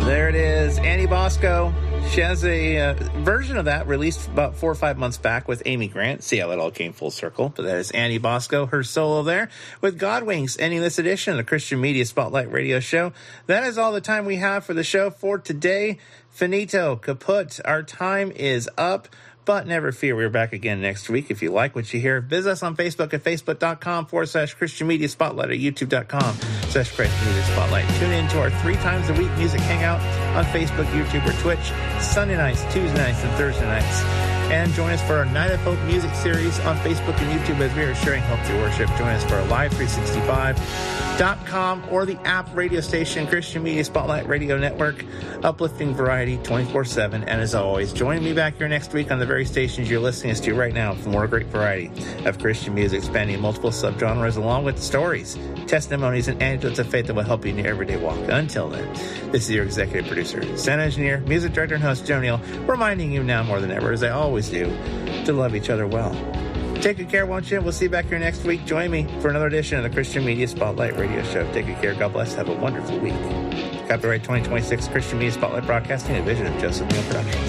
There it is, Annie Bosco. She has a version of that released about 4 or 5 months back with Amy Grant. See how that all came full circle. But that is Annie Bosco, her solo there with Godwings, ending this edition of the Christian Media Spotlight Radio Show. That is all the time we have for the show for today. Finito, kaput. Our time is up. But never fear, we're back again next week. If you like what you hear, visit us on Facebook at facebook.com/Christian Media Spotlight or youtube.com/Christian Media Spotlight. Tune in to our 3 times a week music hangout on Facebook, YouTube, or Twitch, Sunday nights, Tuesday nights, and Thursday nights. And join us for our Night of Hope music series on Facebook and YouTube as we are sharing hope through worship. Join us for our Live365.com or the app radio station, Christian Media Spotlight Radio Network, uplifting variety 24/7. And as always, join me back here next week on the very stations you're listening to right now for more great variety of Christian music spanning multiple subgenres, along with stories, testimonies, and anecdotes of faith that will help you in your everyday walk. Until then, this is your executive producer, sound engineer, music director, and host, Joe Neal, reminding you now more than ever, as I always do, to love each other well. Take good care, won't you? We'll see you back here next week. Join me for another edition of the Christian Media Spotlight Radio Show. Take good care. God bless. Have a wonderful week. Copyright 2026 Christian Media Spotlight Broadcasting, a vision of Joseph Neal Productions.